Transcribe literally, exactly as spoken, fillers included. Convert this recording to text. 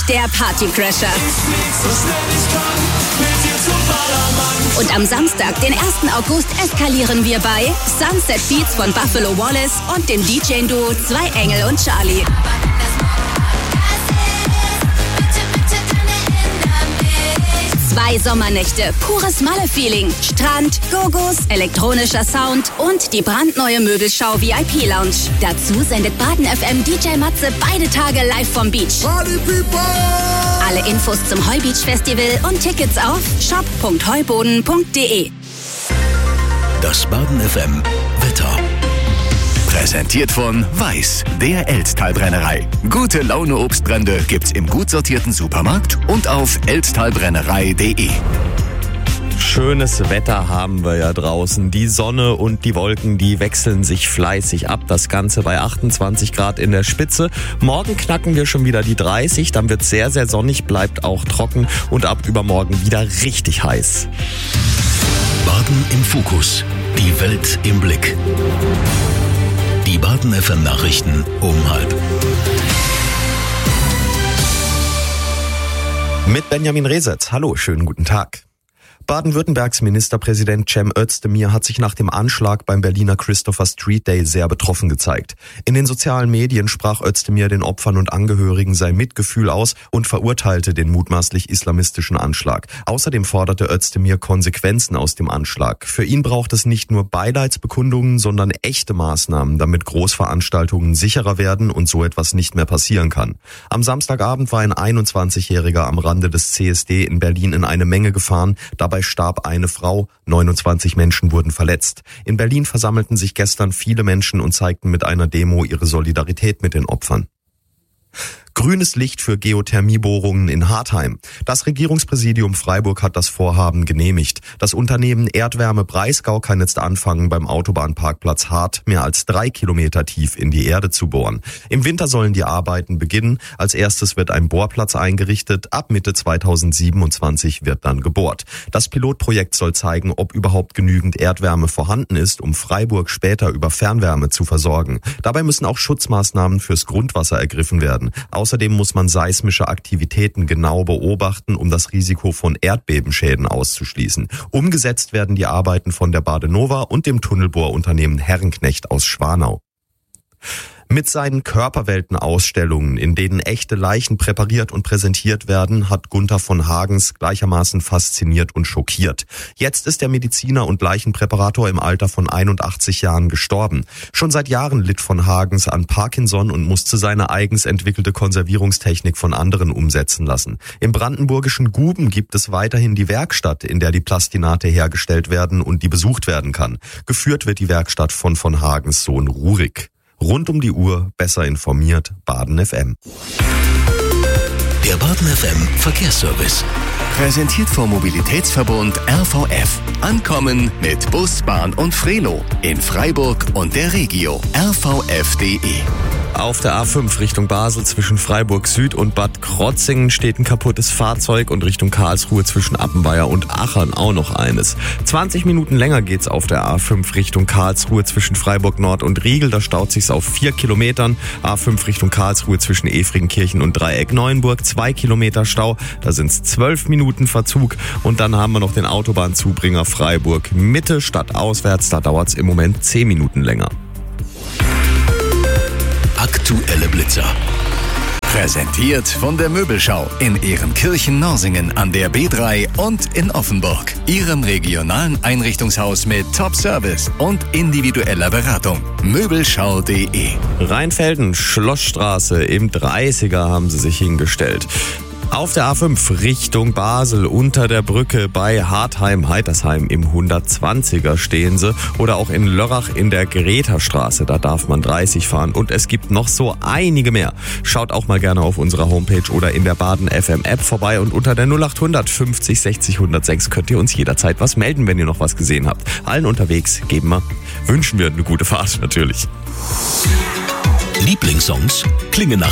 der Partycrasher. Und am Samstag, den ersten August, eskalieren wir bei Sunset Beats von Buffalo Wallace und dem D J-Duo Zwei Engel und Charlie. Zwei Sommernächte, pures Malle-Feeling, Strand, Gogos, elektronischer Sound und die brandneue Möbelschau V I P-Lounge. Dazu sendet Baden F M D J Matze beide Tage live vom Beach. Party People! Alle Infos zum Heubeach Festival und Tickets auf shop punkt heuboden punkt de. Das Baden F M Wetter. Präsentiert von Weiß, der Elztal-Brennerei. Gute Laune Obstbrände gibt's im gut sortierten Supermarkt und auf elztalbrennerei punkt de. Schönes Wetter haben wir ja draußen. Die Sonne und die Wolken, die wechseln sich fleißig ab. Das Ganze bei achtundzwanzig Grad in der Spitze. Morgen knacken wir schon wieder die dreißig. Dann wird es sehr, sehr sonnig, bleibt auch trocken und ab übermorgen wieder richtig heiß. Baden im Fokus. Die Welt im Blick. Die Baden F M Nachrichten um halb. Mit Benjamin Resetz. Hallo, schönen guten Tag. Baden-Württembergs Ministerpräsident Cem Özdemir hat sich nach dem Anschlag beim Berliner Christopher Street Day sehr betroffen gezeigt. In den sozialen Medien sprach Özdemir den Opfern und Angehörigen sein Mitgefühl aus und verurteilte den mutmaßlich islamistischen Anschlag. Außerdem forderte Özdemir Konsequenzen aus dem Anschlag. Für ihn braucht es nicht nur Beileidsbekundungen, sondern echte Maßnahmen, damit Großveranstaltungen sicherer werden und so etwas nicht mehr passieren kann. Am Samstagabend war ein einundzwanzigjähriger am Rande des C S D in Berlin in eine Menge gefahren. Dabei starb eine Frau, neunundzwanzig Menschen wurden verletzt. In Berlin versammelten sich gestern viele Menschen und zeigten mit einer Demo ihre Solidarität mit den Opfern. Grünes Licht für Geothermiebohrungen in Hartheim. Das Regierungspräsidium Freiburg hat das Vorhaben genehmigt. Das Unternehmen Erdwärme Breisgau kann jetzt anfangen, beim Autobahnparkplatz Hart mehr als drei Kilometer tief in die Erde zu bohren. Im Winter sollen die Arbeiten beginnen. Als erstes wird ein Bohrplatz eingerichtet. Ab Mitte zweitausendsiebenundzwanzig wird dann gebohrt. Das Pilotprojekt soll zeigen, ob überhaupt genügend Erdwärme vorhanden ist, um Freiburg später über Fernwärme zu versorgen. Dabei müssen auch Schutzmaßnahmen fürs Grundwasser ergriffen werden. Außerdem muss man seismische Aktivitäten genau beobachten, um das Risiko von Erdbebenschäden auszuschließen. Umgesetzt werden die Arbeiten von der Badenova und dem Tunnelbohrunternehmen Herrenknecht aus Schwanau. Mit seinen Körperwelten-Ausstellungen, in denen echte Leichen präpariert und präsentiert werden, hat Gunther von Hagens gleichermaßen fasziniert und schockiert. Jetzt ist der Mediziner und Leichenpräparator im Alter von einundachtzig Jahren gestorben. Schon seit Jahren litt von Hagens an Parkinson und musste seine eigens entwickelte Konservierungstechnik von anderen umsetzen lassen. Im brandenburgischen Guben gibt es weiterhin die Werkstatt, in der die Plastinate hergestellt werden und die besucht werden kann. Geführt wird die Werkstatt von von Hagens Sohn Rurik. Rund um die Uhr, besser informiert, Baden F M. Der Baden F M Verkehrsservice. Präsentiert vom Mobilitätsverbund R V F. Ankommen mit Bus, Bahn und Frelo. In Freiburg und der Regio. R V F punkt de. Auf der A fünf Richtung Basel zwischen Freiburg Süd und Bad Krotzingen steht ein kaputtes Fahrzeug und Richtung Karlsruhe zwischen Appenweier und Achern auch noch eines. zwanzig Minuten länger geht's auf der A fünf Richtung Karlsruhe zwischen Freiburg Nord und Riegel. Da staut sich's auf vier Kilometern. A fünf Richtung Karlsruhe zwischen Efringenkirchen und Dreieck Neuenburg. Zwei Kilometer Stau. Da sind's zwölf Minuten Verzug. Und dann haben wir noch den Autobahnzubringer Freiburg Mitte statt auswärts. Da dauert's im Moment zehn Minuten länger. Aktuelle Blitzer. Präsentiert von der Möbelschau in Ehrenkirchen-Norsingen an der B drei und in Offenburg. Ihrem regionalen Einrichtungshaus mit Top-Service und individueller Beratung. Möbelschau punkt de. Rheinfelden, Schlossstraße, im dreißiger haben sie sich hingestellt. Auf der A fünf Richtung Basel unter der Brücke bei Hartheim-Heitersheim im hundertzwanziger stehen sie. Oder auch in Lörrach in der Greta-Straße, da darf man dreißig fahren. Und es gibt noch so einige mehr. Schaut auch mal gerne auf unserer Homepage oder in der Baden F M App vorbei. Und unter der null acht hundert fünfzig sechzig hundertsechs könnt ihr uns jederzeit was melden, wenn ihr noch was gesehen habt. Allen unterwegs geben wir, wünschen wir eine gute Fahrt natürlich. Lieblingssongs klingen nach